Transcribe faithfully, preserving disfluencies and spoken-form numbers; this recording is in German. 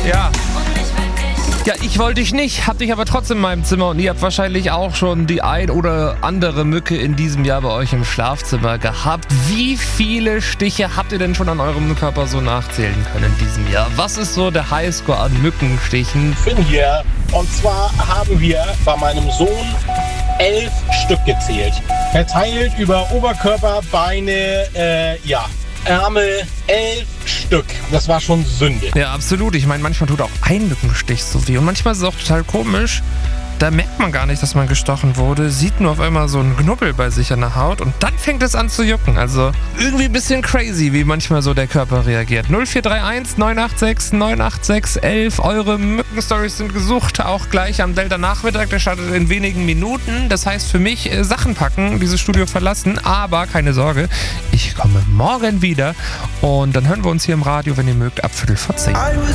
Ja. Ja, ich wollte dich nicht, hab dich aber trotzdem in meinem Zimmer und ihr habt wahrscheinlich auch schon die ein oder andere Mücke in diesem Jahr bei euch im Schlafzimmer gehabt. Wie viele Stiche habt ihr denn schon an eurem Körper so nachzählen können in diesem Jahr? Was ist so der Highscore an Mückenstichen? Finn hier. Und zwar haben wir bei meinem Sohn elf Stück gezählt. Verteilt über Oberkörper, Beine, äh, ja, Ärmel, elf Stück. Das war schon Sünde. Ja, absolut. Ich meine, manchmal tut auch ein Mückenstich so weh. Und manchmal ist es auch total komisch. Da merkt man gar nicht, dass man gestochen wurde, sieht nur auf einmal so einen Knubbel bei sich an der Haut und dann fängt es an zu jucken. Also irgendwie ein bisschen crazy, wie manchmal so der Körper reagiert. null vier drei eins neun acht sechs neun acht sechs elf. Eure Mückenstories sind gesucht, auch gleich am Delta-Nachmittag. Der startet in wenigen Minuten. Das heißt für mich, äh, Sachen packen, dieses Studio verlassen. Aber keine Sorge, ich komme morgen wieder und dann hören wir uns hier im Radio, wenn ihr mögt, ab Viertel vor zehn.